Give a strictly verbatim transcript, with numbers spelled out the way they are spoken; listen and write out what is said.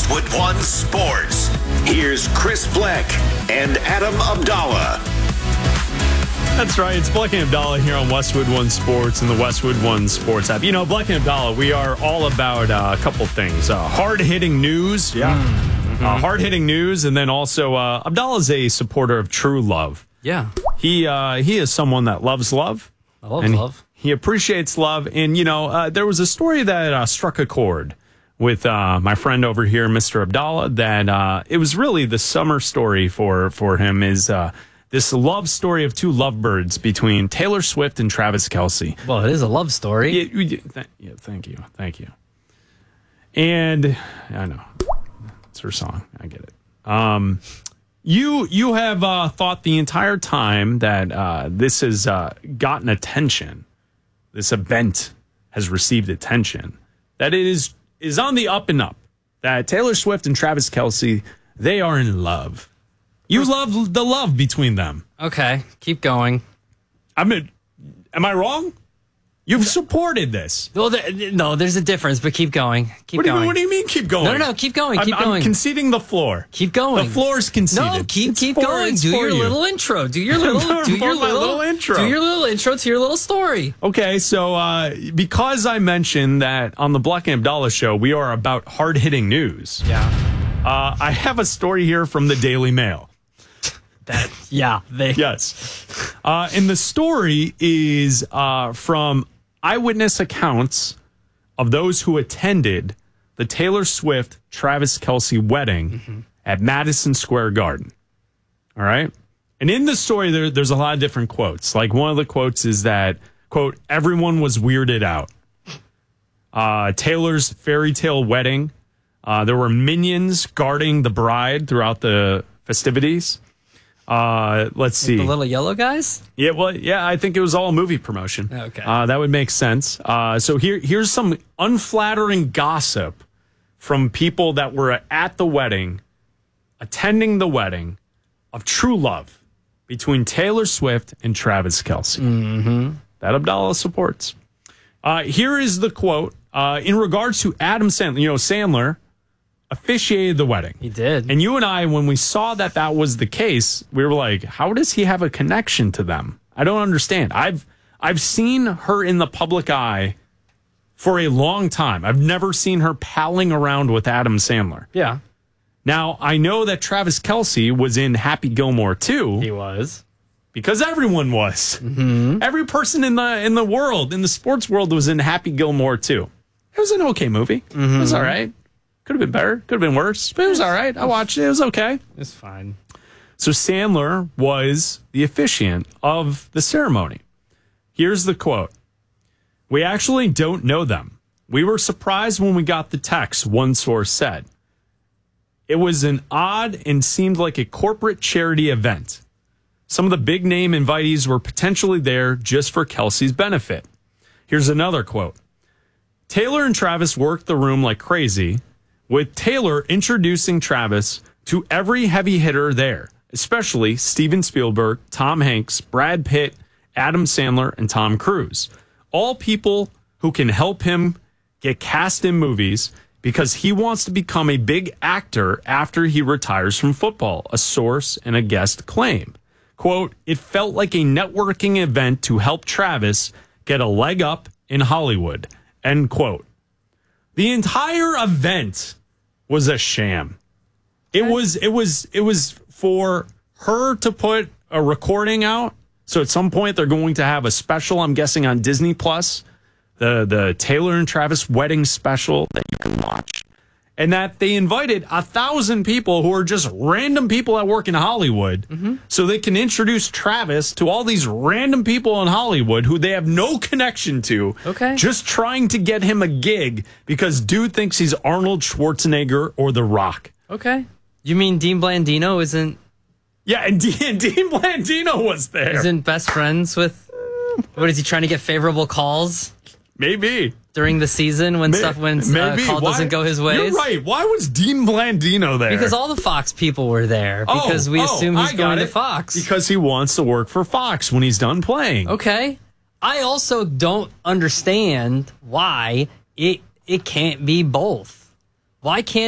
Westwood One Sports. Here's Chris Bleck and Adam Abdallah. That's right. It's Bleck and Abdallah here on Westwood One Sports and the Westwood One Sports app. You know, Bleck and Abdallah, we are all about uh, a couple things. Uh, hard-hitting news. Yeah. Mm-hmm. Uh, hard-hitting news. And then also, uh, Abdallah's a supporter of true love. Yeah. He uh, he is someone that loves love. I love and love. He, he appreciates love. And, you know, uh, there was a story that uh, struck a chord with uh, my friend over here, Mister Abdallah, that uh, it was really the summer story for, for him is uh, this love story of two lovebirds between Taylor Swift and Travis Kelce. Well, it is a love story. Yeah, th- yeah, thank you. Thank you. And I know. It's her song. I get it. Um, you you have uh, thought the entire time that uh, this has uh, gotten attention, this event has received attention, that it is is on the up and up, that Taylor Swift and Travis Kelce, they are in love. You love the love between them. Okay, keep going. I mean, am I wrong? You've supported this. Well, there, no, there's a difference, but keep going. Keep What do, you, going. what do you mean keep going? No, no, no, keep going. Keep I'm, going. I'm conceding the floor. Keep going. The floor's conceded. No, keep It's keep for- going. it's Do for your you. little intro. Do your little do your My little, little intro. Do your little intro to your little story. Okay, so uh, because I mentioned that on the Bleck and Abdallah show, we are about hard-hitting news. Yeah. Uh, I have a story here from the Daily Mail. That yeah. They, Yes. Uh, and the story is uh, from eyewitness accounts of those who attended the Taylor Swift Travis Kelce wedding mm-hmm. at Madison Square Garden. All right. And in the story, there, there's a lot of different quotes. Like one of the quotes is that, quote, everyone was weirded out. Uh, Taylor's fairy tale wedding. Uh, there were minions guarding the bride throughout the festivities. Uh, let's see. the little yellow guys? Yeah, well, yeah, I think it was all movie promotion. Okay. Uh, that would make sense. Uh, so here, here's some unflattering gossip from people that were at the wedding, attending the wedding of true love between Taylor Swift and Travis Kelce. Mm-hmm. That Abdallah supports. Uh, here is the quote. Uh, in regards to Adam Sandler, you know, Sandler officiated the wedding. He did. And you and I, when we saw that that was the case, we were like, how does he have a connection to them? I don't understand. I've I've seen her in the public eye for a long time. I've never seen her palling around with Adam Sandler. Yeah. Now, I know that Travis Kelce was in Happy Gilmore too. He was. Because everyone was. Mm-hmm. Every person in the in the world, in the sports world, was in Happy Gilmore too. It was an okay movie. Mm-hmm. It was all right. Could have been better. Could have been worse. But it was all right. I watched it. It was okay. It's fine. So Sandler was the officiant of the ceremony. Here's the quote. We actually don't know them. We were surprised when we got the text, one source said. It was an odd and seemed like a corporate charity event. Some of the big name invitees were potentially there just for Kelce's benefit. Here's another quote. Taylor and Travis worked the room like crazy, with Taylor introducing Travis to every heavy hitter there, especially Steven Spielberg, Tom Hanks, Brad Pitt, Adam Sandler, and Tom Cruise. All people who can help him get cast in movies because he wants to become a big actor after he retires from football, a source and a guest claim. Quote, it felt like a networking event to help Travis get a leg up in Hollywood, end quote. The entire event was a sham. It was it was it was for her to put a recording out. So at some point they're going to have a special, I'm guessing, on Disney Plus, the the Taylor and Travis wedding special that you can watch. And that they invited a thousand people who are just random people that work in Hollywood, mm-hmm. so they can introduce Travis to all these random people in Hollywood who they have no connection to. Okay. Just trying to get him a gig because dude thinks he's Arnold Schwarzenegger or The Rock. Okay. You mean Dean Blandino isn't... Yeah, and Dean, Dean Blandino was there. Isn't best friends with... What, is he trying to get favorable calls? Maybe. During the season when Maybe. stuff when uh, call Why, doesn't go his ways? You're right. Why was Dean Blandino there? Because all the Fox people were there. Because oh, we oh, assume he's I got going it. to Fox. Because he wants to work for Fox when he's done playing. Okay. I also don't understand why it it can't be both. Why can't